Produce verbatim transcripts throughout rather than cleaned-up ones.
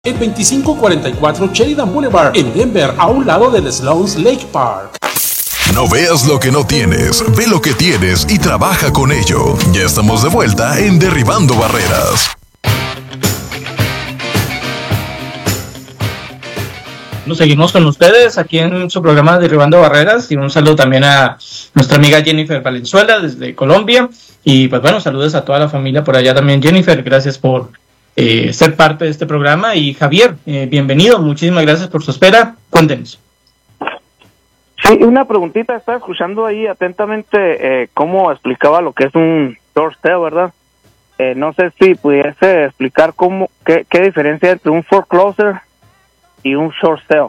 El veinticinco cuarenta y cuatro Sheridan Boulevard en Denver, a un lado del Sloan's Lake Park. No veas lo que no tienes, ve lo que tienes y trabaja con ello. Ya estamos de vuelta en Derribando Barreras. Nos seguimos con ustedes aquí en su programa Derribando Barreras, y un saludo también a nuestra amiga Jennifer Valenzuela desde Colombia. Y pues bueno, saludos a toda la familia por allá también. Jennifer, gracias por eh, ser parte de este programa. Y Javier, eh, bienvenido, muchísimas gracias por su espera. Cuéntenos. Sí, una preguntita, estaba escuchando ahí atentamente eh, cómo explicaba lo que es un short sale, ¿verdad? Eh, no sé si pudiese explicar cómo qué, qué diferencia hay entre un foreclosure y un short sale.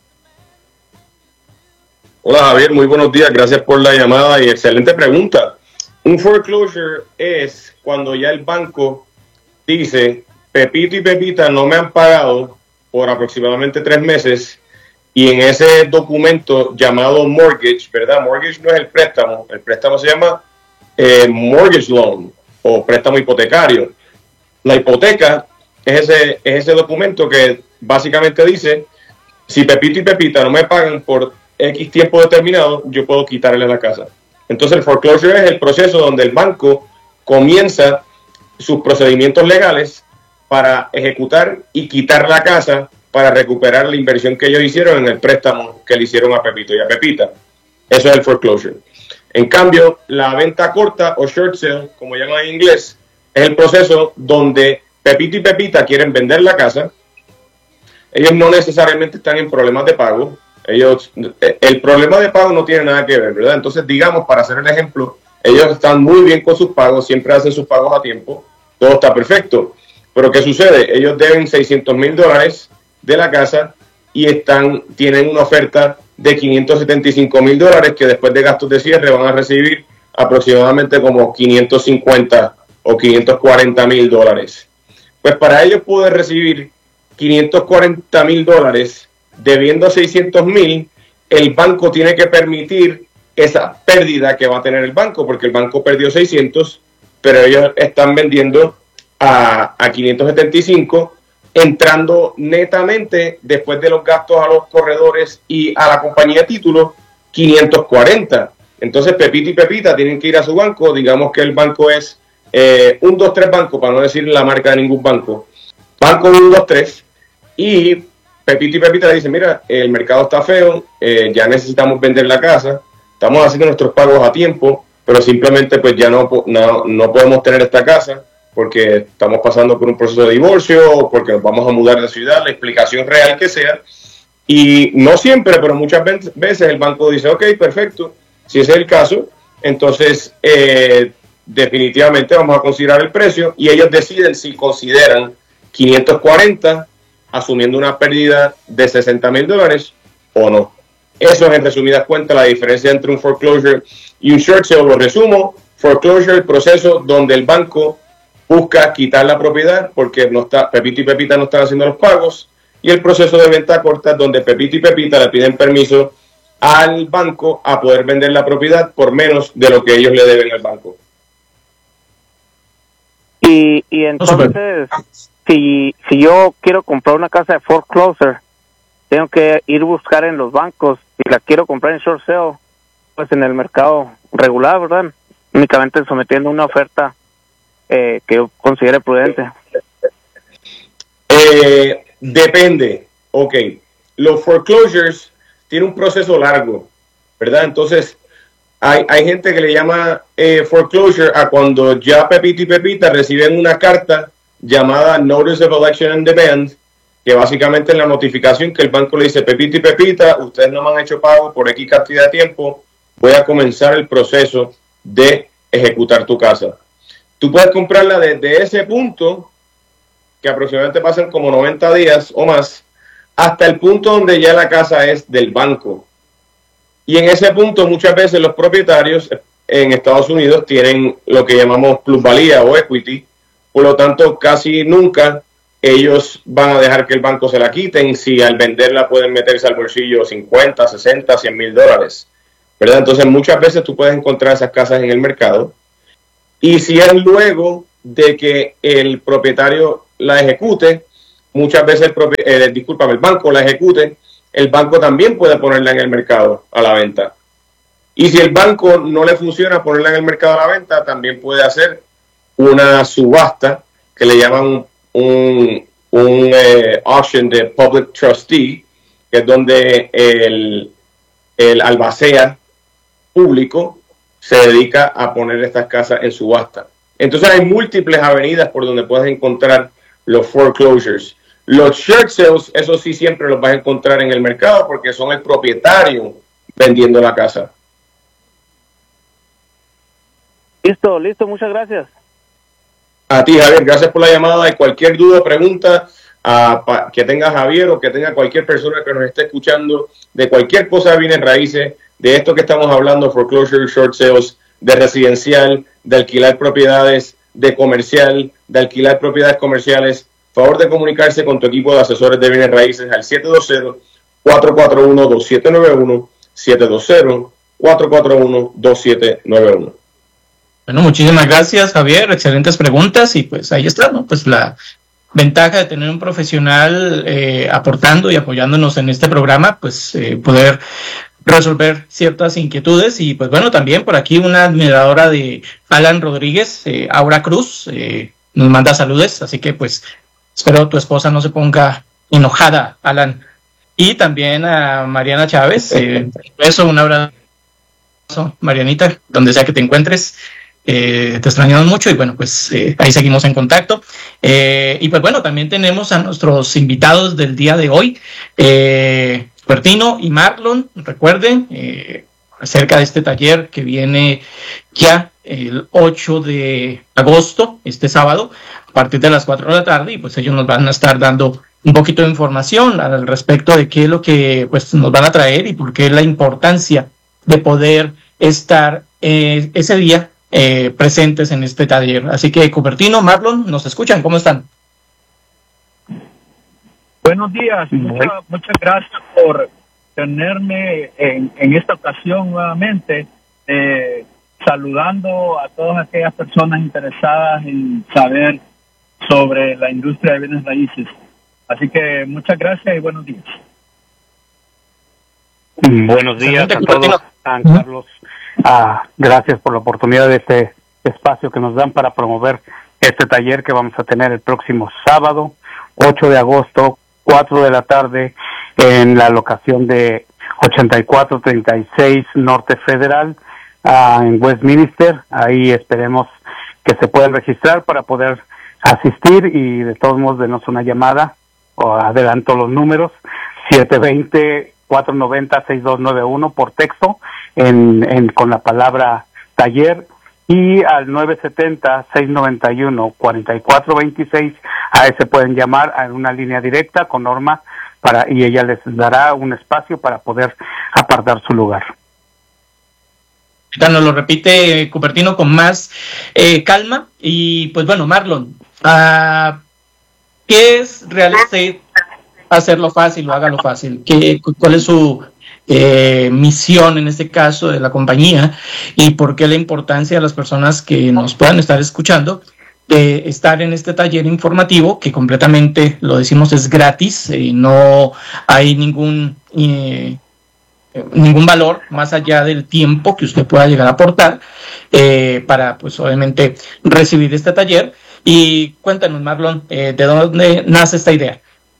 Hola Javier, muy buenos días, gracias por la llamada y excelente pregunta. Un foreclosure es cuando ya el banco dice, Pepito y Pepita no me han pagado por aproximadamente tres meses, y en ese documento llamado mortgage, ¿verdad? Mortgage no es el préstamo, el préstamo se llama eh, mortgage loan o préstamo hipotecario. La hipoteca es ese, es ese documento que básicamente dice, si Pepito y Pepita no me pagan por X tiempo determinado, yo puedo quitarle la casa. Entonces el foreclosure es el proceso donde el banco comienza sus procedimientos legales para ejecutar y quitar la casa para recuperar la inversión que ellos hicieron en el préstamo que le hicieron a Pepito y a Pepita. Eso es el foreclosure. En cambio, la venta corta o short sale, como llaman en inglés, es el proceso donde Pepito y Pepita quieren vender la casa. Ellos no necesariamente están en problemas de pago. Ellos, el problema de pago no tiene nada que ver, ¿verdad? Entonces, digamos, para hacer el ejemplo, ellos están muy bien con sus pagos, siempre hacen sus pagos a tiempo, todo está perfecto. Pero ¿qué sucede? Ellos deben seiscientos mil dólares de la casa y están tienen una oferta de quinientos setenta y cinco mil dólares que después de gastos de cierre van a recibir aproximadamente como quinientos cincuenta o quinientos cuarenta mil dólares. Pues para ellos poder recibir quinientos cuarenta mil dólares debiendo seiscientos mil, el banco tiene que permitir esa pérdida que va a tener el banco, porque el banco perdió seiscientos, pero ellos están vendiendo a, a quinientos setenta y cinco, entrando netamente después de los gastos a los corredores y a la compañía de títulos quinientos cuarenta. Entonces Pepito y Pepita tienen que ir a su banco, digamos que el banco es eh, un dos tres banco, para no decir la marca de ningún banco, banco un dos tres, y Pepito y Pepita le dicen, mira, el mercado está feo, eh, ya necesitamos vender la casa, estamos haciendo nuestros pagos a tiempo, pero simplemente pues ya no, no, no podemos tener esta casa porque estamos pasando por un proceso de divorcio o porque nos vamos a mudar de ciudad, la explicación real que sea. Y no siempre, pero muchas veces el banco dice, ok, perfecto, si ese es el caso, entonces eh, definitivamente vamos a considerar el precio, y ellos deciden si consideran quinientos cuarenta, asumiendo una pérdida de sesenta mil dólares o no. Eso es, en resumidas cuentas, la diferencia entre un foreclosure y un short sale. Lo resumo: foreclosure, el proceso donde el banco busca quitar la propiedad porque no está, Pepito y Pepita no están haciendo los pagos, y el proceso de venta corta donde Pepito y Pepita le piden permiso al banco a poder vender la propiedad por menos de lo que ellos le deben al banco. Y, y entonces, si, si yo quiero comprar una casa de foreclosure, tengo que ir a buscar en los bancos. Si la quiero comprar en short sale, pues en el mercado regular, ¿verdad? Únicamente sometiendo una oferta eh, que yo considere prudente. Eh, depende. Ok. Los foreclosures tienen un proceso largo, ¿verdad? Entonces, hay, hay gente que le llama eh, foreclosure a cuando ya Pepito y Pepita reciben una carta llamada Notice of Election and Demand, que básicamente es la notificación que el banco le dice, Pepito y Pepita, ustedes no me han hecho pago por X cantidad de tiempo, voy a comenzar el proceso de ejecutar tu casa. Tú puedes comprarla desde ese punto, que aproximadamente pasan como noventa días o más, hasta el punto donde ya la casa es del banco. Y en ese punto muchas veces los propietarios en Estados Unidos tienen lo que llamamos plusvalía o equity, por lo tanto casi nunca ellos van a dejar que el banco se la quiten si al venderla pueden meterse al bolsillo cincuenta, sesenta, cien mil dólares, ¿verdad? Entonces muchas veces tú puedes encontrar esas casas en el mercado, y si es luego de que el propietario la ejecute, muchas veces, el propi- eh, discúlpame, el banco la ejecute, el banco también puede ponerla en el mercado a la venta. Y si el banco no le funciona ponerla en el mercado a la venta, también puede hacer una subasta que le llaman un, un eh, auction de public trustee, que es donde el, el albacea público se dedica a poner estas casas en subasta. Entonces hay múltiples avenidas por donde puedes encontrar los foreclosures. Los short sales, eso sí siempre los vas a encontrar en el mercado porque son el propietario vendiendo la casa. Listo, listo, muchas gracias. A ti, Javier, gracias por la llamada. Y cualquier duda o pregunta uh, pa, que tenga Javier o que tenga cualquier persona que nos esté escuchando de cualquier cosa de bienes raíces, de esto que estamos hablando, foreclosure, short sales, de residencial, de alquilar propiedades, de comercial, de alquilar propiedades comerciales, favor de comunicarse con tu equipo de asesores de bienes raíces al siete dos cero, cuatro cuatro uno, dos siete nueve uno, siete dos cero, cuatro cuatro uno, dos siete nueve uno. Bueno, muchísimas gracias, Javier. Excelentes preguntas y pues ahí está, ¿no? Pues la ventaja de tener un profesional eh, aportando y apoyándonos en este programa, pues eh, poder resolver ciertas inquietudes. Y pues bueno, también por aquí una admiradora de Alan Rodríguez, eh, Aura Cruz, eh, nos manda saludos, así que pues espero tu esposa no se ponga enojada, Alan. Y también a Mariana Chávez, eh, un beso, un abrazo, Marianita, donde sea que te encuentres. Eh, te extrañamos mucho y bueno, pues eh, ahí seguimos en contacto. Eh, y pues bueno, también tenemos a nuestros invitados del día de hoy, eh, Cupertino y Marlon. Recuerden, eh, acerca de este taller que viene ya el ocho de agosto, este sábado, a partir de las cuatro de la tarde, y pues ellos nos van a estar dando un poquito de información al respecto de qué es lo que pues nos van a traer y por qué la importancia de poder estar eh, ese día Eh, presentes en este taller. Así que Cupertino, Marlon, ¿nos escuchan? ¿Cómo están? Buenos días, muchas, muchas gracias por tenerme en, en esta ocasión nuevamente, eh, saludando a todas aquellas personas interesadas en saber sobre la industria de bienes raíces. Así que muchas gracias y buenos días. Buenos días a todos, San Carlos. Ah, gracias por la oportunidad de este espacio que nos dan para promover este taller que vamos a tener el próximo sábado, ocho de agosto, cuatro de la tarde, en la locación de ochenta y cuatro treinta y seis Norte Federal, ah, en Westminster. Ahí esperemos que se puedan registrar para poder asistir y de todos modos denos una llamada, o adelanto los números, siete dos cero, cuatro nueve cero, seis dos nueve uno por texto, en, en con la palabra taller, y al nueve siete cero, seis nueve uno, cuatro cuatro dos seis, a ese pueden llamar a una línea directa con Norma para y ella les dará un espacio para poder apartar su lugar. Nos lo repite Cupertino con más eh, calma. Y pues bueno, Marlon, uh, ¿qué es real estate? Hacerlo fácil o hágalo fácil. ¿Qué, ¿Cuál es su eh, misión en este caso de la compañía y por qué la importancia de las personas que nos puedan estar escuchando de estar en este taller informativo que completamente, lo decimos, es gratis y eh, no hay ningún eh, ningún valor más allá del tiempo que usted pueda llegar a aportar eh, para pues obviamente recibir este taller? Y cuéntanos, Marlon, eh, ¿de dónde nace esta idea?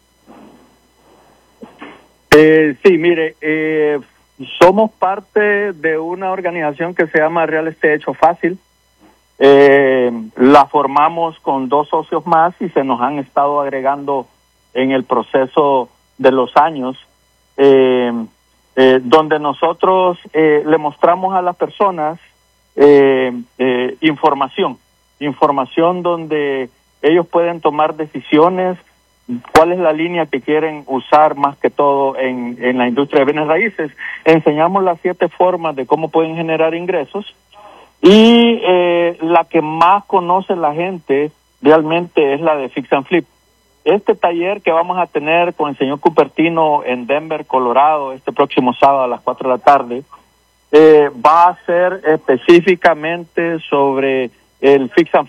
Eh, sí, mire, eh, somos parte de una organización que se llama Real Estate Hecho Fácil. Eh, la formamos con dos socios más y se nos han estado agregando en el proceso de los años, eh, eh, donde nosotros eh, le mostramos a las personas eh, eh, información, información donde ellos pueden tomar decisiones. ¿Cuál es la línea que quieren usar más que todo en, en la industria de bienes raíces? Enseñamos las siete formas de cómo pueden generar ingresos y eh, la que más conoce la gente realmente es la de Fix and Flip. Este taller que vamos a tener con el señor Cupertino en Denver, Colorado, este próximo sábado a las cuatro de la tarde, eh, va a ser específicamente sobre el Fix and Flip.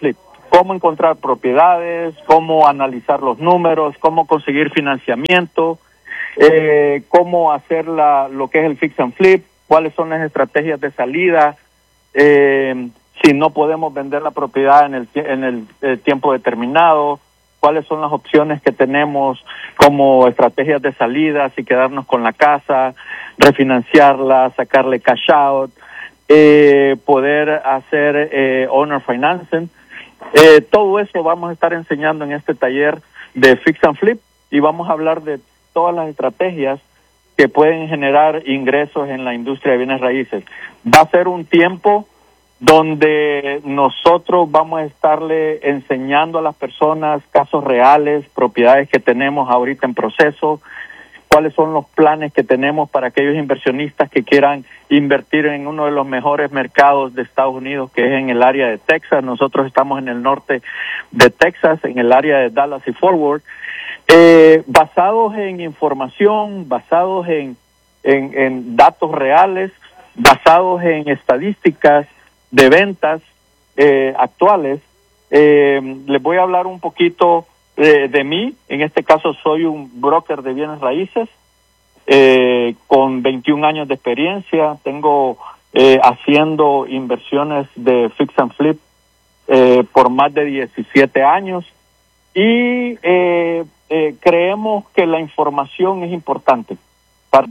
cómo encontrar propiedades, cómo analizar los números, cómo conseguir financiamiento, eh, cómo hacer la, lo que es el fix and flip, cuáles son las estrategias de salida, eh, si no podemos vender la propiedad en el, en el eh, tiempo determinado, cuáles son las opciones que tenemos como estrategias de salida, si quedarnos con la casa, refinanciarla, sacarle cash out, eh, poder hacer eh, owner financing. Eh, todo eso vamos a estar enseñando en este taller de Fix and Flip y vamos a hablar de todas las estrategias que pueden generar ingresos en la industria de bienes raíces. Va a ser un tiempo donde nosotros vamos a estarle enseñando a las personas casos reales, propiedades que tenemos ahorita en proceso, cuáles son los planes que tenemos para aquellos inversionistas que quieran invertir en uno de los mejores mercados de Estados Unidos, que es en el área de Texas. Nosotros estamos en el norte de Texas, en el área de Dallas y Fort Worth, eh, basados en información, basados en, en, en datos reales, basados en estadísticas de ventas eh, actuales. Eh, les voy a hablar un poquito eh, de mí. En este caso soy un broker de bienes raíces eh, con veintiún años de experiencia. Tengo eh, haciendo inversiones de fix and flip eh, por más de diecisiete años y eh, eh, creemos que la información es importante para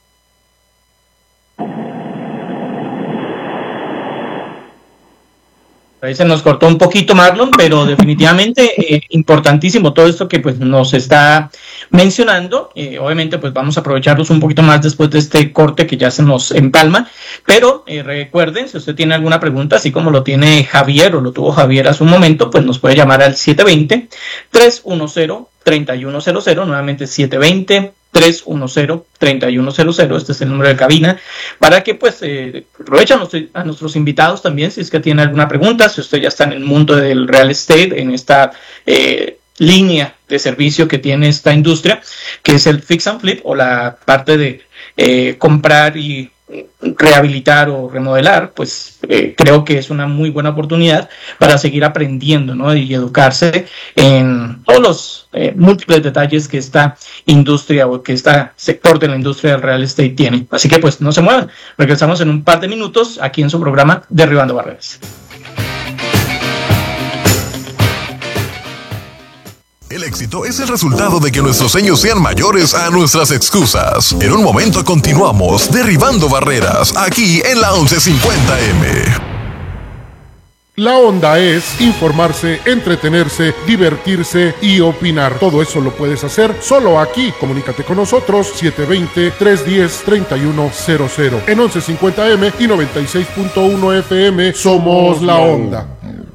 Ahí se nos cortó un poquito, Marlon, pero definitivamente eh, importantísimo todo esto que pues nos está mencionando. Eh, obviamente pues vamos a aprovecharlos un poquito más después de este corte que ya se nos empalma, pero eh, recuerden, si usted tiene alguna pregunta, así como lo tiene Javier o lo tuvo Javier hace un momento, pues nos puede llamar al siete dos cero, tres uno cero, tres uno cero cero, nuevamente siete dos cero, tres uno cero, tres uno cero cero, este es el número de cabina, para que pues eh, aprovechen a, nuestro, a nuestros invitados también, si es que tiene alguna pregunta, si usted ya está en el mundo del real estate, en esta eh, línea de servicio que tiene esta industria, que es el fix and flip, o la parte de eh, comprar y rehabilitar o remodelar, pues eh, creo que es una muy buena oportunidad para seguir aprendiendo, ¿no? Y educarse en todos los eh, múltiples detalles que esta industria o que este sector de la industria del real estate tiene. Así que pues no se muevan, regresamos en un par de minutos aquí en su programa Derribando Barreras. El éxito es el resultado de que nuestros sueños sean mayores a nuestras excusas. En un momento continuamos Derribando Barreras, aquí en la once cincuenta eme. La onda es informarse, entretenerse, divertirse y opinar. Todo eso lo puedes hacer solo aquí. Comunícate con nosotros siete dos cero, tres uno cero, tres uno cero cero. En once cincuenta eme y noventa y seis punto uno efe eme somos la onda.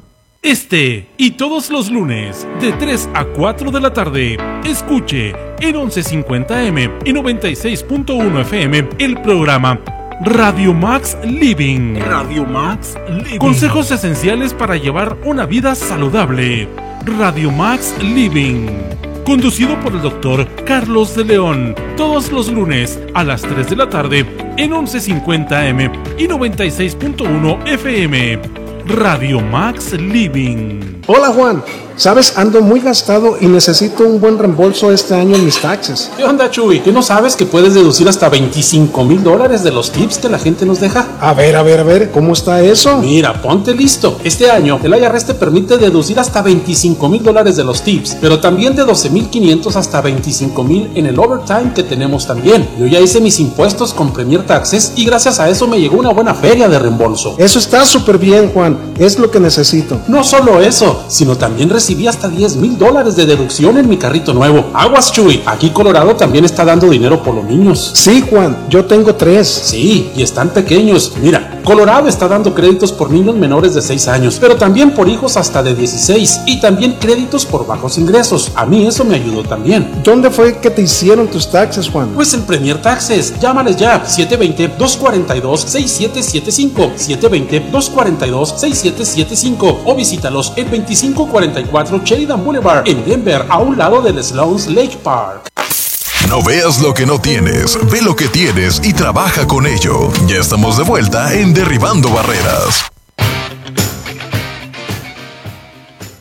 Este y todos los lunes de tres a cuatro de la tarde, escuche en once cincuenta eme y noventa y seis punto uno efe eme el programa Radio Max Living. Radio Max Living. Consejos esenciales para llevar una vida saludable. Radio Max Living. Conducido por el doctor Carlos de León. Todos los lunes a las tres de la tarde en once cincuenta eme y noventa y seis punto uno efe eme. Radio Max Living. Hola Juan, sabes, ando muy gastado y necesito un buen reembolso este año en mis taxes. ¿Qué onda, Chuy? ¿Qué no sabes que puedes deducir hasta veinticinco mil dólares de los tips que la gente nos deja? A ver, a ver, a ver, ¿cómo está eso? Mira, ponte listo. Este año el I R S te permite deducir hasta veinticinco mil dólares de los tips, pero también de doce mil quinientos hasta veinticinco mil en el overtime que tenemos también. Yo ya hice mis impuestos con Premier Taxes y gracias a eso me llegó una buena feria de reembolso. Eso está súper bien, Juan. Es lo que necesito. No solo eso, sino también recibí hasta diez mil dólares de deducción en mi carrito nuevo. Aguas, Chuy. Aquí Colorado también está dando dinero por los niños. Sí, Juan, yo tengo tres. Sí, y están pequeños. Mira, Colorado está dando créditos por niños menores de seis años, pero también por hijos hasta de dieciséis y también créditos por bajos ingresos. A mí eso me ayudó también. ¿Dónde fue que te hicieron tus taxes, Juan? Pues en Premier Taxes. Llámales ya. siete dos cero, dos cuatro dos, seis siete siete cinco. siete dos cero, dos cuatro dos, seis siete siete cinco o visítalos en veinticinco cuarenta y cuatro Sheridan Boulevard en Denver, a un lado del Sloan's Lake Park. No veas lo que no tienes, ve lo que tienes y trabaja con ello. Ya estamos de vuelta en Derribando Barreras.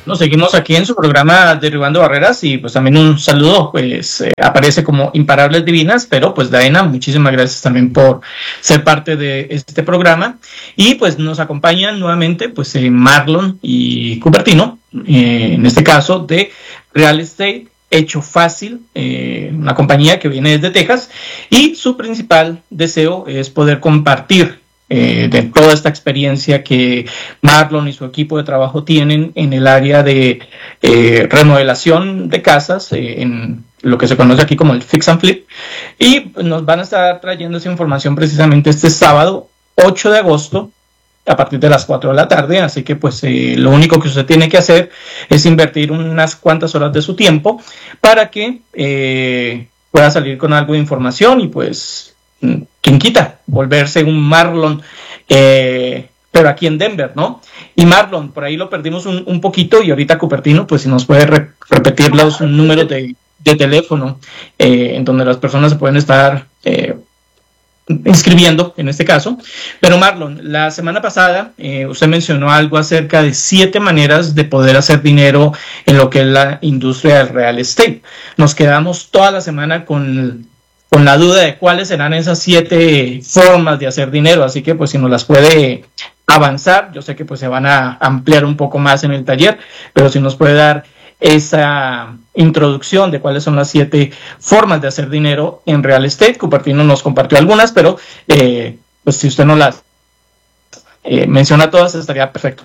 Nos seguimos aquí en su programa Derribando Barreras y pues también un saludo, pues eh, aparece como Imparables Divinas, pero pues Daena, muchísimas gracias también por ser parte de este programa y pues nos acompañan nuevamente pues eh, Marlon y Cupertino, eh, en este caso de Real Estate Hecho Fácil, eh, una compañía que viene desde Texas y su principal deseo es poder compartir Eh, de toda esta experiencia que Marlon y su equipo de trabajo tienen en el área de eh, remodelación de casas, eh, en lo que se conoce aquí como el Fix and Flip, y nos van a estar trayendo esa información precisamente este sábado ocho de agosto a partir de las cuatro de la tarde, así que pues eh, lo único que usted tiene que hacer es invertir unas cuantas horas de su tiempo para que eh, pueda salir con algo de información y pues quien quita, volverse un Marlon, eh, pero aquí en Denver, ¿no? Y Marlon, por ahí lo perdimos un, un poquito y ahorita Cupertino, pues si nos puede re repetir los números de, de teléfono eh, en donde las personas se pueden estar eh, inscribiendo en este caso. Pero Marlon, la semana pasada eh, usted mencionó algo acerca de siete maneras de poder hacer dinero en lo que es la industria del real estate. Nos quedamos toda la semana con con la duda de cuáles serán esas siete formas de hacer dinero, así que pues si nos las puede avanzar, yo sé que pues se van a ampliar un poco más en el taller, pero si nos puede dar esa introducción de cuáles son las siete formas de hacer dinero en real estate. Cupertino nos compartió algunas, pero eh, pues si usted no las eh, menciona todas estaría perfecto.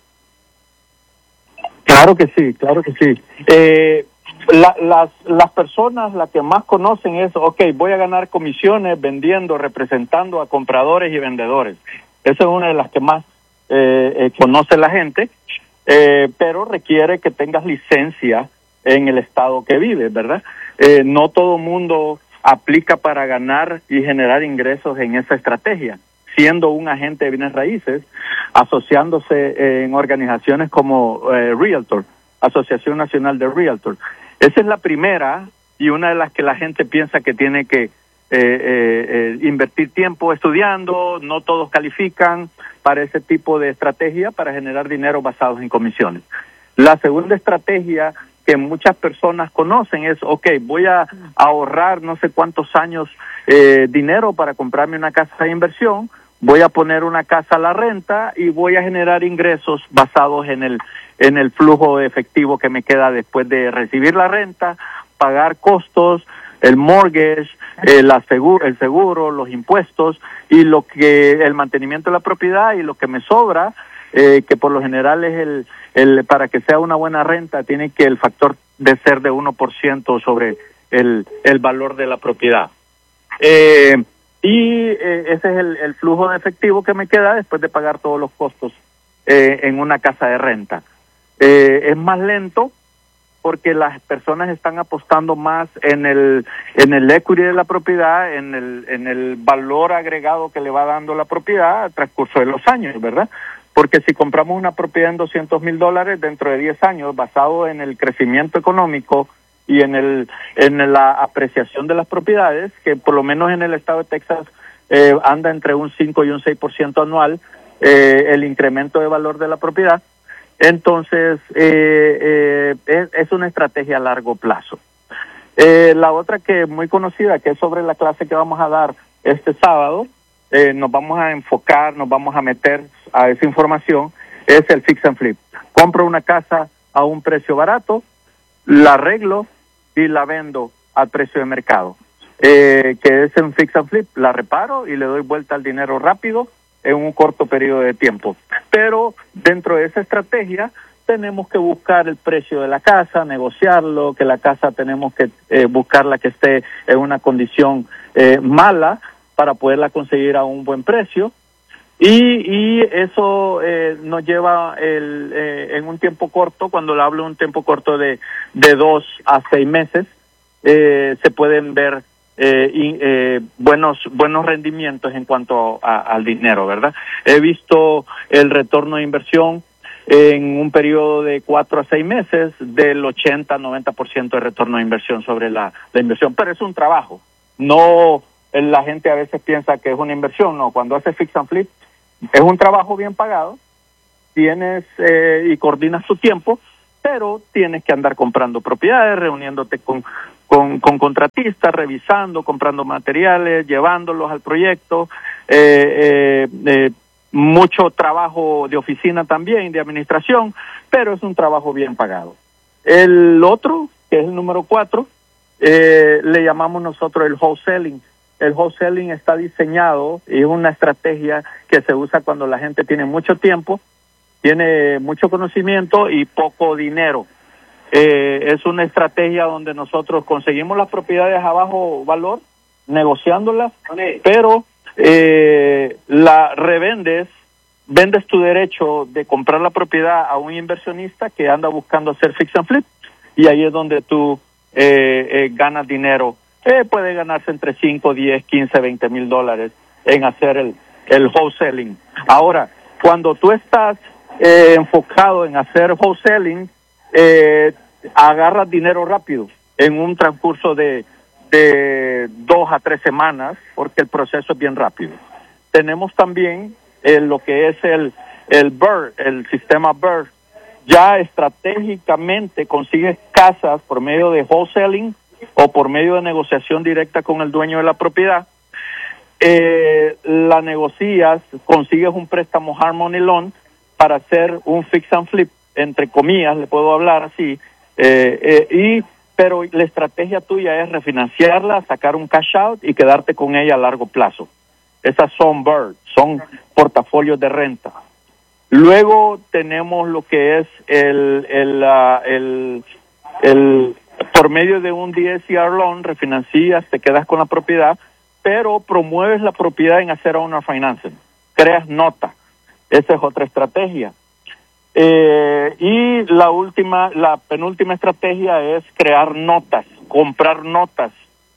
Claro que sí, claro que sí. Eh, La, las, las personas, las que más conocen es, ok, voy a ganar comisiones vendiendo, representando a compradores y vendedores. Esa es una de las que más eh, eh, conoce la gente, eh, pero requiere que tengas licencia en el estado que vives, ¿verdad? Eh, no todo mundo aplica para ganar y generar ingresos en esa estrategia, siendo un agente de bienes raíces, asociándose en organizaciones como eh, Realtor, Asociación Nacional de Realtor. Esa es la primera y una de las que la gente piensa que tiene que eh, eh, eh, invertir tiempo estudiando. No todos califican para ese tipo de estrategia para generar dinero basados en comisiones. La segunda estrategia que muchas personas conocen es, ok, voy a ahorrar no sé cuántos años eh, dinero para comprarme una casa de inversión, voy a poner una casa a la renta y voy a generar ingresos basados en el en el flujo efectivo que me queda después de recibir la renta, pagar costos, el mortgage, eh, la seguro, el seguro, los impuestos y lo que el mantenimiento de la propiedad y lo que me sobra, eh, que por lo general es el, el para que sea una buena renta tiene que el factor de ser de uno por ciento sobre el, el valor de la propiedad. Eh, y eh, ese es el, el flujo de efectivo que me queda después de pagar todos los costos eh, en una casa de renta. Eh, es más lento porque las personas están apostando más en el en el equity de la propiedad, en el en el valor agregado que le va dando la propiedad al transcurso de los años, ¿verdad? Porque si compramos una propiedad en doscientos mil dólares dentro de diez años, basado en el crecimiento económico y en el en la apreciación de las propiedades, que por lo menos en el estado de Texas eh, anda entre un cinco y un seis por ciento anual, eh, el incremento de valor de la propiedad. Entonces, eh, eh, es, es una estrategia a largo plazo. Eh, la otra que es muy conocida, que es sobre la clase que vamos a dar este sábado, eh, nos vamos a enfocar, nos vamos a meter a esa información, es el Fix and Flip. Compro una casa a un precio barato, la arreglo y la vendo al precio de mercado. Eh, que es un Fix and Flip, la reparo y le doy vuelta al dinero rápido en un corto periodo de tiempo. Pero dentro de esa estrategia tenemos que buscar el precio de la casa, negociarlo, que la casa tenemos que eh, buscarla que esté en una condición eh, mala para poderla conseguir a un buen precio. Y, y eso eh, nos lleva el, eh, en un tiempo corto, cuando le hablo de un tiempo corto de, de dos a seis meses, eh, se pueden ver Eh, y, eh, buenos buenos rendimientos en cuanto a, al dinero, ¿verdad? He visto el retorno de inversión en un periodo de cuatro a seis meses del ochenta a noventa por ciento de retorno de inversión sobre la, la inversión, pero es un trabajo. No, la gente a veces piensa que es una inversión, no, cuando haces Fix and Flip es un trabajo bien pagado, tienes eh, y coordinas tu tiempo, pero tienes que andar comprando propiedades, reuniéndote con, con, con contratistas, revisando, comprando materiales, llevándolos al proyecto, eh, eh, eh, mucho trabajo de oficina también, de administración, pero es un trabajo bien pagado. El otro, que es el número cuatro, eh, le llamamos nosotros el wholesaling. El wholesaling está diseñado y es una estrategia que se usa cuando la gente tiene mucho tiempo, tiene mucho conocimiento y poco dinero. Eh, es una estrategia donde nosotros conseguimos las propiedades a bajo valor, negociándolas, pero eh, la revendes, vendes tu derecho de comprar la propiedad a un inversionista que anda buscando hacer fix and flip, y ahí es donde tú eh, eh, ganas dinero. Eh, puede ganarse entre cinco, diez, quince, veinte mil dólares en hacer el, el wholesaling. Ahora, cuando tú estás eh, enfocado en hacer wholesaling, eh, agarras dinero rápido en un transcurso de, de dos a tres semanas, porque el proceso es bien rápido. Tenemos también eh, lo que es el, el B R R, el sistema B R R. Ya estratégicamente consigues casas por medio de wholesaling o por medio de negociación directa con el dueño de la propiedad. Eh, la negocias, consigues un préstamo Harmony Loan para hacer un fix and flip, entre comillas, le puedo hablar así, eh, eh, y pero la estrategia tuya es refinanciarla, sacar un cash out y quedarte con ella a largo plazo. Esas son B R R, son portafolios de renta. Luego tenemos lo que es el, el, uh, el, el por medio de un D S C R loan, refinancias, te quedas con la propiedad, pero promueves la propiedad en hacer owner financing, creas nota. Esa es otra estrategia. Eh, y la última, la penúltima estrategia es crear notas, comprar notas.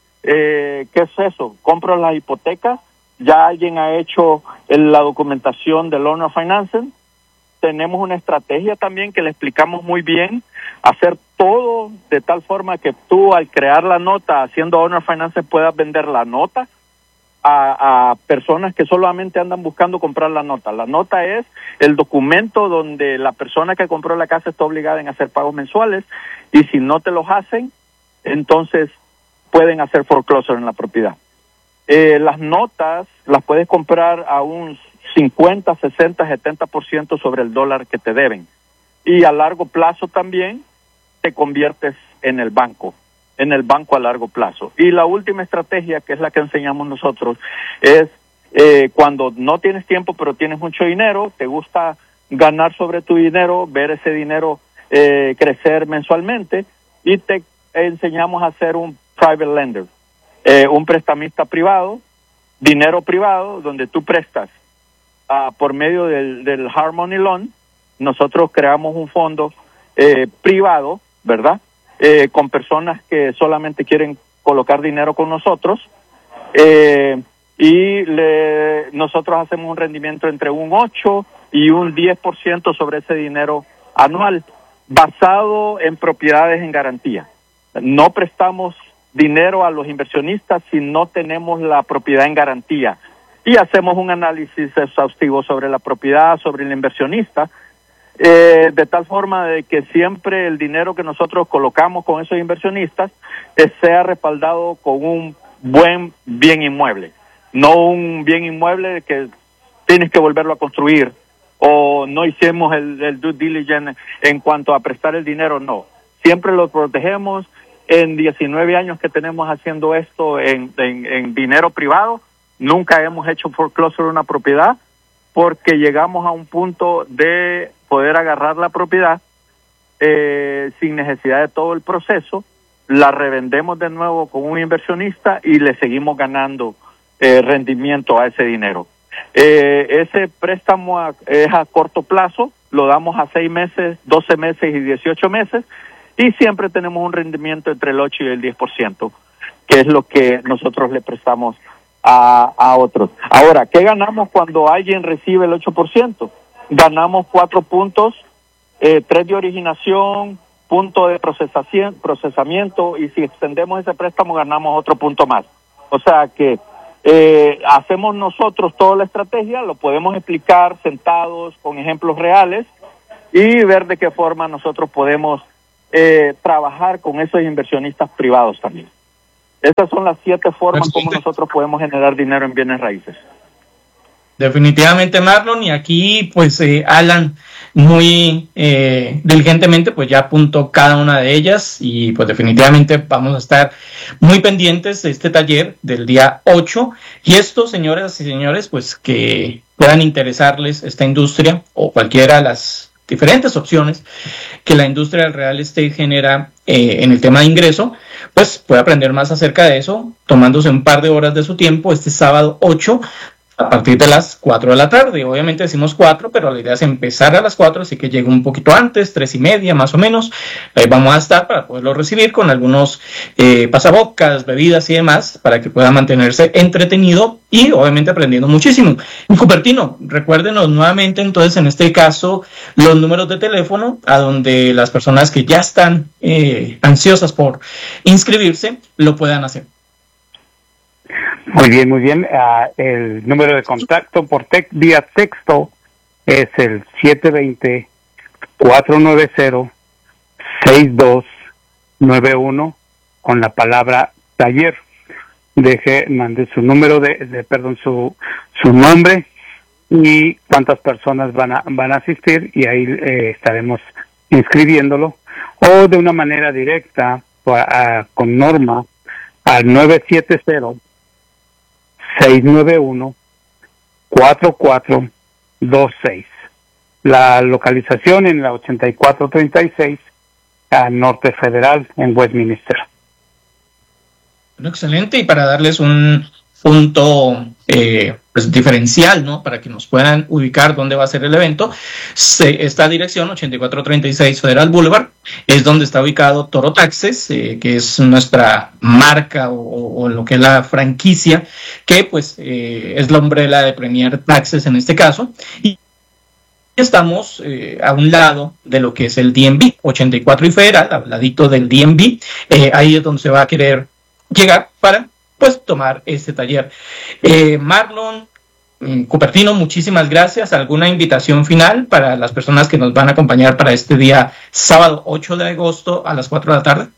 Eh, ¿Qué es eso? Compras las hipotecas, ya alguien ha hecho el, la documentación del owner financing. Tenemos una estrategia también que le explicamos muy bien, hacer todo de tal forma que tú al crear la nota, haciendo owner financing, puedas vender la nota a, a personas que solamente andan buscando comprar la nota. La nota es el documento donde la persona que compró la casa está obligada en hacer pagos mensuales, y si no te los hacen, entonces pueden hacer foreclosure en la propiedad. Eh, las notas las puedes comprar a un cincuenta, sesenta, setenta por ciento sobre el dólar que te deben. Y a largo plazo también te conviertes en el banco, en el banco a largo plazo. Y la última estrategia, que es la que enseñamos nosotros, es eh, cuando no tienes tiempo pero tienes mucho dinero, te gusta ganar sobre tu dinero, ver ese dinero eh, crecer mensualmente, y te enseñamos a hacer un private lender, eh, un prestamista privado, dinero privado, donde tú prestas Uh, por medio del, del Harmony Loan. Nosotros creamos un fondo eh, privado, ¿verdad? Eh, con personas que solamente quieren colocar dinero con nosotros, eh, y le, nosotros hacemos un rendimiento entre un ocho y un diez por ciento sobre ese dinero anual, basado en propiedades en garantía. No prestamos dinero a los inversionistas si no tenemos la propiedad en garantía. Y hacemos un análisis exhaustivo sobre la propiedad, sobre el inversionista, eh, de tal forma de que siempre el dinero que nosotros colocamos con esos inversionistas eh, sea respaldado con un buen bien inmueble, no un bien inmueble que tienes que volverlo a construir, o no hicimos el, el due diligence en cuanto a prestar el dinero. No, siempre lo protegemos. En diecinueve años que tenemos haciendo esto en, en, en dinero privado, nunca hemos hecho foreclosure una propiedad, porque llegamos a un punto de poder agarrar la propiedad eh, sin necesidad de todo el proceso, la revendemos de nuevo con un inversionista y le seguimos ganando eh, rendimiento a ese dinero. Eh, ese préstamo a, es a corto plazo, lo damos a seis meses, doce meses y dieciocho meses, y siempre tenemos un rendimiento entre el ocho y el diez por ciento, que es lo que nosotros le prestamos A, a otros. Ahora, ¿qué ganamos cuando alguien recibe el ocho por ciento? Ganamos cuatro puntos, eh, tres de originación, punto de procesamiento, y si extendemos ese préstamo ganamos otro punto más. O sea que eh, hacemos nosotros toda la estrategia, lo podemos explicar sentados con ejemplos reales, y ver de qué forma nosotros podemos eh, trabajar con esos inversionistas privados también. Estas son las siete formas como nosotros podemos generar dinero en bienes raíces. Definitivamente, Marlon, y aquí pues eh, Alan muy eh, diligentemente pues ya apuntó cada una de ellas, y pues definitivamente vamos a estar muy pendientes de este taller del día ocho, y esto, señoras y señores, pues que puedan interesarles esta industria o cualquiera de las diferentes opciones que la industria del real estate genera eh, en el tema de ingreso, pues puede aprender más acerca de eso tomándose un par de horas de su tiempo este sábado ocho a partir de las cuatro de la tarde. Obviamente decimos cuatro, pero la idea es empezar a las cuatro, así que llegue un poquito antes, tres y media más o menos. Ahí vamos a estar para poderlo recibir con algunos eh, pasabocas, bebidas y demás, para que pueda mantenerse entretenido y obviamente aprendiendo muchísimo. Y Cupertino, recuérdenos nuevamente entonces en este caso los números de teléfono a donde las personas que ya están eh, ansiosas por inscribirse lo puedan hacer. Muy bien, muy bien. Uh, el número de contacto por te- vía texto es el siete dos cero, cuatro nueve cero, seis dos nueve uno con la palabra taller. Deje, mande su número de, de perdón, su su nombre y cuántas personas van a van a asistir, y ahí eh, estaremos inscribiéndolo, o de una manera directa uh, con Norma al nueve siete cero, seis nueve uno, cuatro cuatro dos seis. La localización en la ochenta y cuatro treinta y seis a Norte Federal en Westminster. Bueno, excelente, y para darles un punto eh, pues, diferencial, ¿no? Para que nos puedan ubicar dónde va a ser el evento, se, esta dirección, ochenta y cuatro treinta y seis Federal Boulevard, es donde está ubicado Toro Taxes, eh, que es nuestra marca o, o lo que es la franquicia, que pues eh, es la umbrella de Premier Taxes en este caso, y estamos eh, a un lado de lo que es el D M V, ochenta y cuatro y Federal, al ladito del D M V, eh, ahí es donde se va a querer llegar para pues tomar este taller. Eh, Marlon, Cupertino, muchísimas gracias. ¿Alguna invitación final para las personas que nos van a acompañar para este día sábado ocho de agosto a las cuatro de la tarde?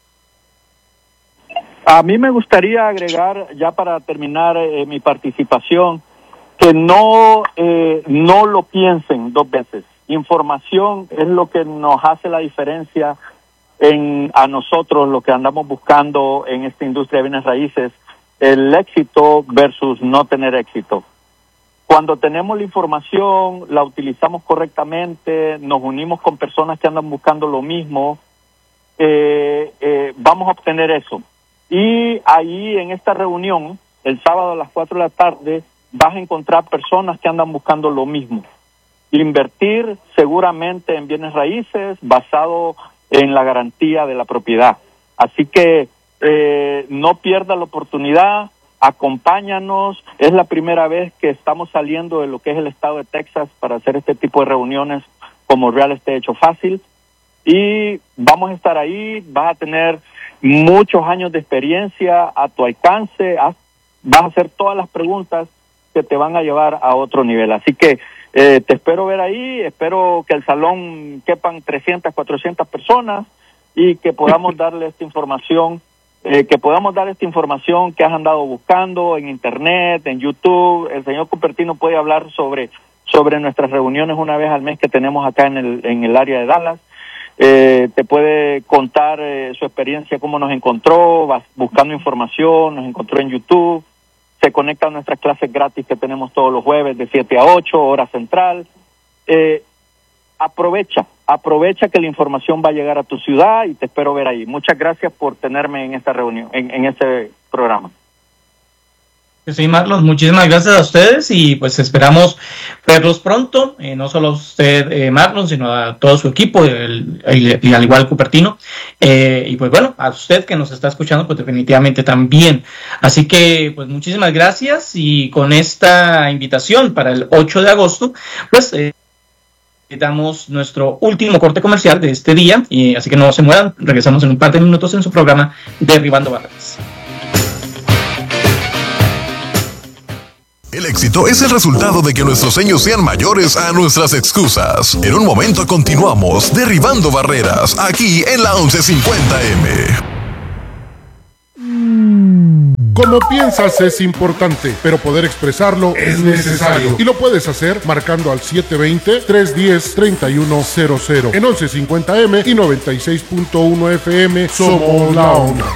A mí me gustaría agregar, ya para terminar eh, mi participación, que no, eh, no lo piensen dos veces. Información es lo que nos hace la diferencia en a nosotros, lo que andamos buscando en esta industria de bienes raíces, el éxito versus no tener éxito. Cuando tenemos la información, la utilizamos correctamente, nos unimos con personas que andan buscando lo mismo, eh, eh, vamos a obtener eso. Y ahí en esta reunión, el sábado a las cuatro de la tarde, vas a encontrar personas que andan buscando lo mismo. Invertir seguramente en bienes raíces basado en la garantía de la propiedad. Así que eh, no pierda la oportunidad, acompáñanos. Es la primera vez que estamos saliendo de lo que es el estado de Texas para hacer este tipo de reuniones como Real Estate Hecho Fácil, y vamos a estar ahí. Vas a tener muchos años de experiencia a tu alcance, vas a hacer todas las preguntas que te van a llevar a otro nivel. Así que eh, te espero ver ahí, espero que el salón quepan trescientas, cuatrocientas personas y que podamos darle esta información, eh, que podamos dar esta información que has andado buscando en internet, en YouTube. El señor Cupertino puede hablar sobre, sobre nuestras reuniones una vez al mes que tenemos acá en el, en el área de Dallas. Eh, te puede contar eh, su experiencia, cómo nos encontró, vas buscando información, nos encontró en YouTube. Se conecta a nuestras clases gratis que tenemos todos los jueves de siete a ocho, hora central. Eh, aprovecha, aprovecha que la información va a llegar a tu ciudad y te espero ver ahí. Muchas gracias por tenerme en esta reunión, en, en este programa. Sí, Marlon, muchísimas gracias a ustedes y pues esperamos verlos pronto, eh, no solo a usted, eh, Marlon, sino a todo su equipo el, el, y al igual Cupertino, eh, y pues bueno, a usted que nos está escuchando, pues definitivamente también. Así que pues muchísimas gracias, y con esta invitación para el ocho de agosto, pues eh, damos nuestro último corte comercial de este día, y así que no se muevan, regresamos en un par de minutos en su programa Derribando Barreras. El éxito es el resultado de que nuestros sueños sean mayores a nuestras excusas. En un momento continuamos derribando barreras aquí en la once cincuenta eme. Como piensas es importante, pero poder expresarlo es necesario. Y lo puedes hacer marcando al siete dos cero, tres uno cero, tres uno cero cero. En once cincuenta eme y noventa y seis punto uno efe eme somos la onda.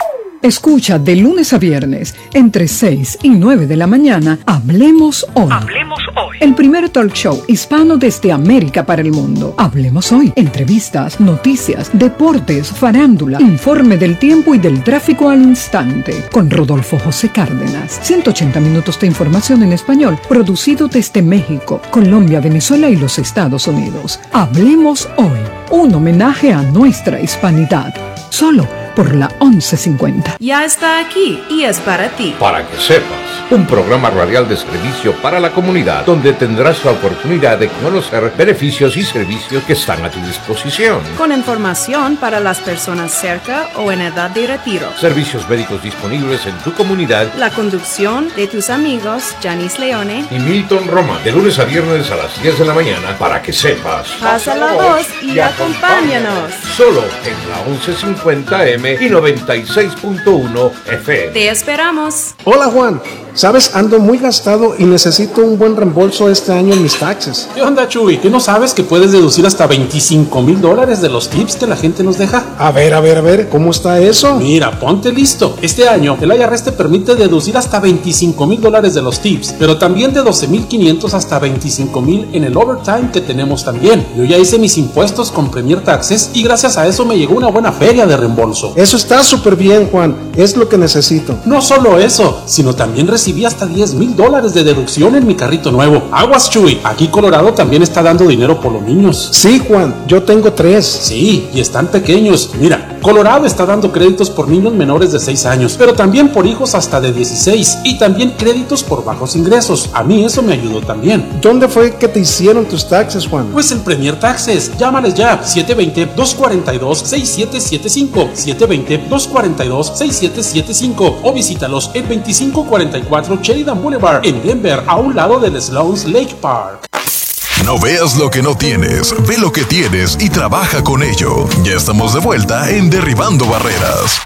Escucha de lunes a viernes, entre seis y nueve de la mañana, Hablemos Hoy. Hablemos Hoy. El primer talk show hispano desde América para el mundo. Hablemos Hoy. Entrevistas, noticias, deportes, farándula, informe del tiempo y del tráfico al instante. Con Rodolfo José Cárdenas. ciento ochenta minutos de información en español, producido desde México, Colombia, Venezuela y los Estados Unidos. Hablemos Hoy. Un homenaje a nuestra hispanidad. Solo por la once cincuenta. Ya está aquí y es para ti. Para que sepas, un programa radial de servicio para la comunidad donde tendrás la oportunidad de conocer beneficios y servicios que están a tu disposición. Con información para las personas cerca o en edad de retiro. Servicios médicos disponibles en tu comunidad. La conducción de tus amigos Janice Leone y Milton Román, de lunes a viernes a las diez de la mañana, para que sepas. Pasa la voz y, y acompáñanos. Solo en la once cincuenta eme y noventa y seis punto uno efe eme. Te esperamos. Hola Juan, sabes, ando muy gastado y necesito un buen reembolso este año en mis taxes. ¿Qué onda, Chuy? ¿Qué no sabes que puedes deducir hasta veinticinco mil dólares de los tips que la gente nos deja? A ver, a ver, a ver, ¿cómo está eso? Mira, ponte listo. Este año el I R S te permite deducir hasta veinticinco mil dólares de los tips, pero también de doce mil quinientos hasta veinticinco mil en el overtime que tenemos también. Yo ya hice mis impuestos con Premier Taxes y gracias a eso me llegó una buena feria de reembolso. Eso está súper bien, Juan. Es lo que necesito. No solo eso, sino también recibí hasta diez mil dólares de deducción en mi carrito nuevo. Aguas, Chuy. Aquí Colorado también está dando dinero por los niños. Sí, Juan. Yo tengo tres. Sí, y están pequeños. Mira, Colorado está dando créditos por niños menores de seis años, pero también por hijos hasta de dieciséis y también créditos por bajos ingresos. A mí eso me ayudó también. ¿Dónde fue que te hicieron tus taxes, Juan? Pues en Premier Taxes. Llámales ya. siete dos cero, dos cuatro dos, seis siete siete cinco. siete dos cero, dos cuatro dos, seis siete siete cinco o visítalos en veinticinco cuarenta y cuatro Sheridan Boulevard en Denver, a un lado del Sloan's Lake Park. No veas lo que no tienes, ve lo que tienes y trabaja con ello. Ya estamos de vuelta en Derribando Barreras.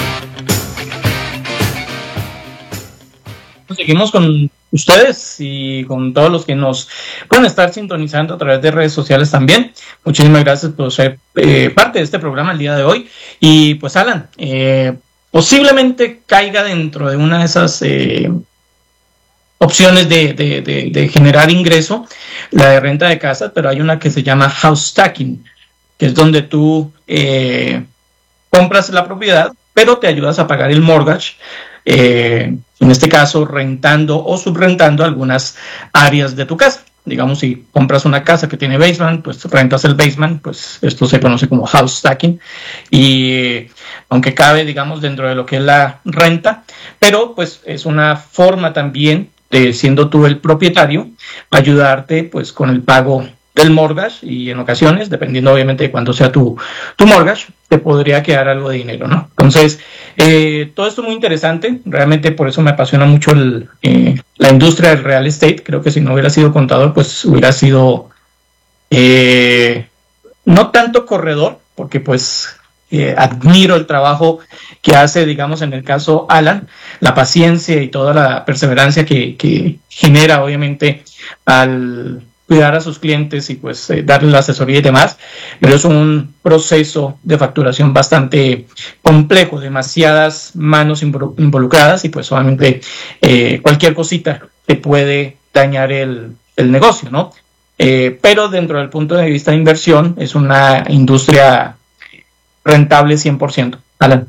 Seguimos con ustedes y con todos los que nos pueden estar sintonizando a través de redes sociales también. Muchísimas gracias por ser eh, parte de este programa el día de hoy. Y pues Alan, eh, posiblemente caiga dentro de una de esas eh, opciones de, de, de, de generar ingreso, la de renta de casa, pero hay una que se llama house stacking, que es donde tú eh, compras la propiedad, pero te ayudas a pagar el mortgage, eh, en este caso rentando o subrentando algunas áreas de tu casa. Digamos, si compras una casa que tiene basement, pues rentas el basement, pues esto se conoce como house stacking, y eh, aunque cabe, digamos, dentro de lo que es la renta, pero pues es una forma también de, siendo tú el propietario, ayudarte pues con el pago del mortgage, y en ocasiones, dependiendo obviamente de cuánto sea tu, tu mortgage, te podría quedar algo de dinero, ¿no? Entonces, eh, todo esto es muy interesante, realmente por eso me apasiona mucho el, eh, la industria del real estate. Creo que si no hubiera sido contador, pues hubiera sido eh, no tanto corredor, porque pues eh, admiro el trabajo que hace, digamos, en el caso Alan, la paciencia y toda la perseverancia que, que genera obviamente al cuidar a sus clientes y pues eh, darles la asesoría y demás, pero es un proceso de facturación bastante complejo, demasiadas manos involucradas, y pues obviamente eh, cualquier cosita te puede dañar el, el negocio, ¿no? Eh, pero dentro del punto de vista de inversión es una industria rentable cien por ciento. Alan.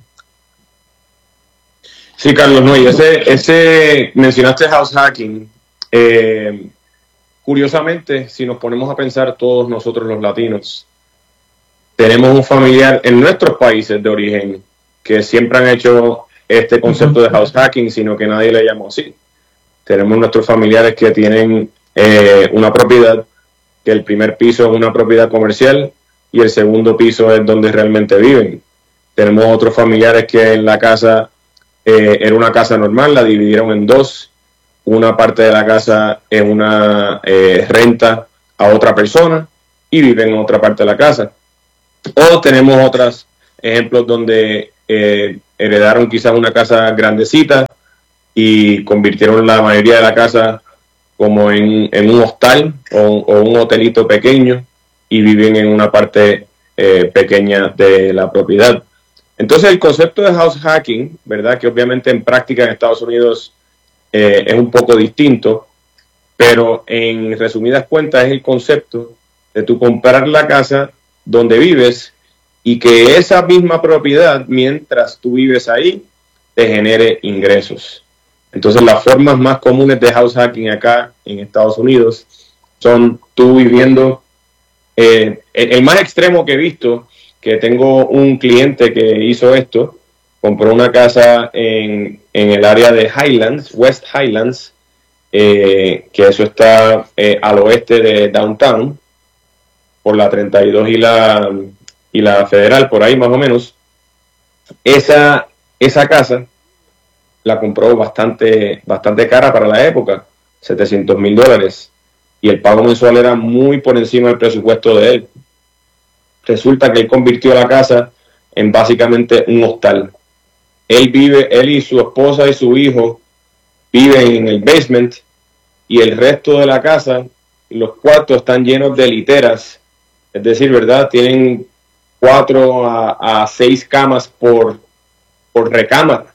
Sí, Carlos, no, y ese, ese mencionaste house hacking. Eh, Curiosamente, si nos ponemos a pensar todos nosotros los latinos, tenemos un familiar en nuestros países de origen que siempre han hecho este concepto de house hacking, sino que nadie le llamó así. Tenemos nuestros familiares que tienen eh, una propiedad, que el primer piso es una propiedad comercial y el segundo piso es donde realmente viven. Tenemos otros familiares que en la casa eh, era una casa normal, la dividieron en dos, una parte de la casa es una eh, renta a otra persona y viven en otra parte de la casa. O tenemos otros ejemplos donde eh, heredaron quizás una casa grandecita y convirtieron la mayoría de la casa como en, en un hostal o, o un hotelito pequeño y viven en una parte eh, pequeña de la propiedad. Entonces el concepto de house hacking, ¿verdad? Que obviamente en práctica en Estados Unidos eh, es un poco distinto, pero en resumidas cuentas es el concepto de tú comprar la casa donde vives y que esa misma propiedad, mientras tú vives ahí, te genere ingresos. Entonces las formas más comunes de house hacking acá en Estados Unidos son tú viviendo, eh, el, el más extremo que he visto, que tengo un cliente que hizo esto, compró una casa en, en el área de Highlands, West Highlands, eh, que eso está eh, al oeste de Downtown, por la treinta y dos y la, y la Federal, por ahí más o menos. Esa, esa casa la compró bastante, bastante cara para la época, setecientos mil dólares, y el pago mensual era muy por encima del presupuesto de él. Resulta que él convirtió la casa en básicamente un hostal. Él vive, él y su esposa y su hijo viven en el basement y el resto de la casa, los cuartos están llenos de literas, es decir, ¿verdad? Tienen cuatro a, a seis camas por, por recámara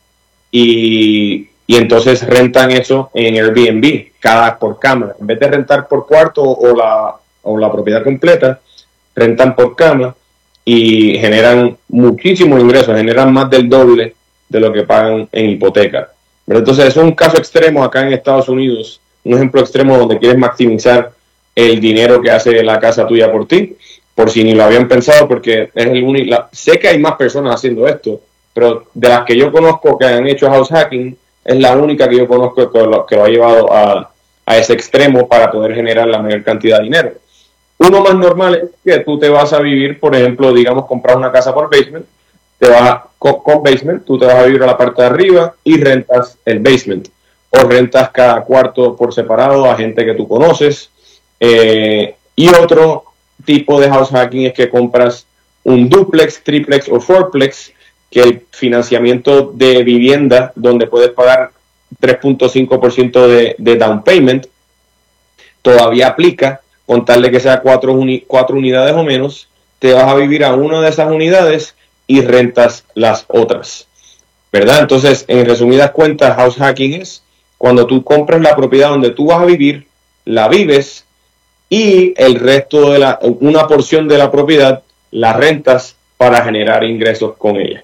y, y entonces rentan eso en Airbnb, cada por cámara. En vez de rentar por cuarto o la, o la propiedad completa, rentan por cama y generan muchísimos ingresos, generan más del doble de lo que pagan en hipoteca. Pero entonces es un caso extremo acá en Estados Unidos, un ejemplo extremo donde quieres maximizar el dinero que hace la casa tuya por ti, por si ni lo habían pensado, porque es el único. La, sé que hay más personas haciendo esto, pero de las que yo conozco que han hecho house hacking, es la única que yo conozco que lo, que lo ha llevado a, a ese extremo para poder generar la mayor cantidad de dinero. Uno más normal es que tú te vas a vivir, por ejemplo, digamos, comprar una casa por basement, te vas con, con basement, tú te vas a vivir a la parte de arriba y rentas el basement. O rentas cada cuarto por separado a gente que tú conoces. Eh, y otro tipo de house hacking es que compras un duplex, triplex o fourplex, que el financiamiento de vivienda, donde puedes pagar tres punto cinco por ciento de, de down payment, todavía aplica. Con tal de que sea cuatro, uni cuatro unidades o menos, te vas a vivir a una de esas unidades y rentas las otras, ¿verdad? Entonces, en resumidas cuentas, house hacking es cuando tú compras la propiedad donde tú vas a vivir, la vives y el resto de la, una porción de la propiedad la rentas para generar ingresos con ella.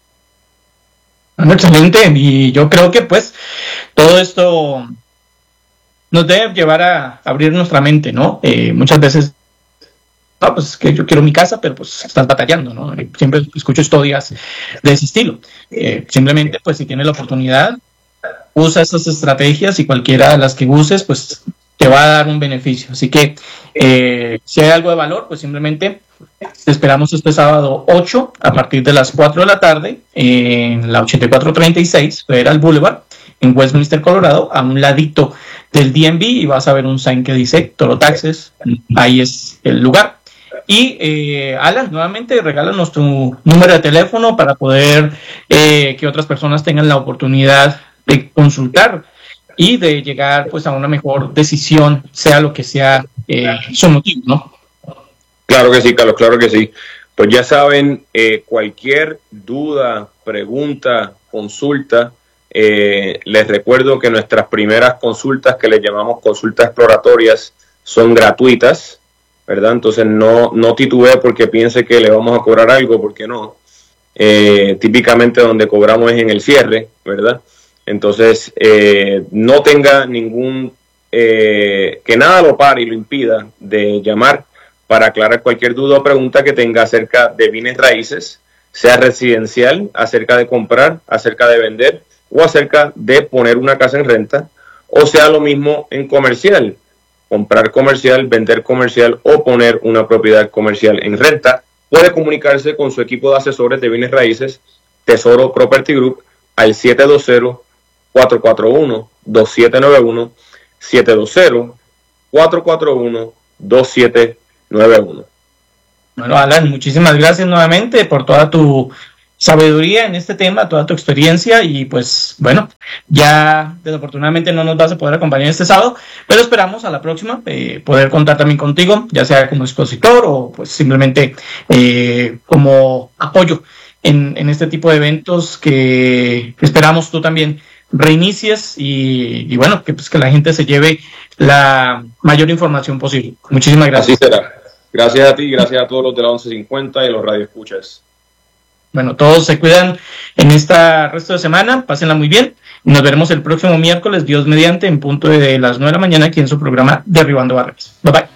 Bueno, excelente, y yo creo que pues todo esto nos debe llevar a abrir nuestra mente, ¿no? Eh, muchas veces, no, pues es que yo quiero mi casa, pero pues estás batallando, ¿no? Siempre escucho historias de ese estilo. Eh, simplemente, pues si tienes la oportunidad, usa esas estrategias y cualquiera de las que uses, pues te va a dar un beneficio. Así que eh, si hay algo de valor, pues simplemente te esperamos este sábado ocho a partir de las cuatro de la tarde en la ochenta y cuatro treinta y seis Federal Boulevard en Westminster, Colorado, a un ladito del D M V, y vas a ver un sign que dice Toro Taxes. Ahí es el lugar. Y eh, Alan, nuevamente regálanos tu número de teléfono para poder eh, que otras personas tengan la oportunidad de consultar y de llegar pues a una mejor decisión, sea lo que sea eh, su motivo, ¿no? Claro que sí, Carlos, claro que sí. Pues ya saben, eh, cualquier duda, pregunta, consulta, eh, les recuerdo que nuestras primeras consultas, que les llamamos consultas exploratorias, son gratuitas, ¿verdad? Entonces no, no titubee porque piense que le vamos a cobrar algo, porque no. Eh, típicamente donde cobramos es en el cierre, ¿verdad? Entonces eh, no tenga ningún, eh, que nada lo pare y lo impida de llamar para aclarar cualquier duda o pregunta que tenga acerca de bienes raíces, sea residencial, acerca de comprar, acerca de vender o acerca de poner una casa en renta, o sea lo mismo en comercial, comprar comercial, vender comercial o poner una propiedad comercial en renta. Puede comunicarse con su equipo de asesores de bienes raíces, Tesoro Property Group, al siete dos cero, cuatro cuatro uno, dos siete nueve uno, siete dos cero, cuatro cuatro uno, dos siete nueve uno. Bueno, Alan, muchísimas gracias nuevamente por toda tu sabiduría en este tema, toda tu experiencia, y pues bueno, ya desafortunadamente no nos vas a poder acompañar este sábado, pero esperamos a la próxima eh, poder contar también contigo, ya sea como expositor o pues simplemente eh, como apoyo en, en este tipo de eventos que esperamos tú también reinicies y, y bueno, que pues que la gente se lleve la mayor información posible. Muchísimas gracias. Así será. Gracias a ti, gracias a todos los de la once cincuenta y los radioescuchas. Bueno, todos se cuidan en esta resto de semana, pásenla muy bien. Nos veremos el próximo miércoles, Dios mediante, en punto de las nueve de la mañana aquí en su programa Derribando Barreras. Bye bye.